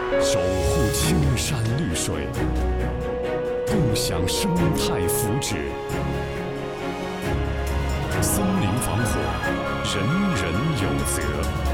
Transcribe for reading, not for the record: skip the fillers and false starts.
守护青山绿水，共享生态福祉。森林防火，人人有责。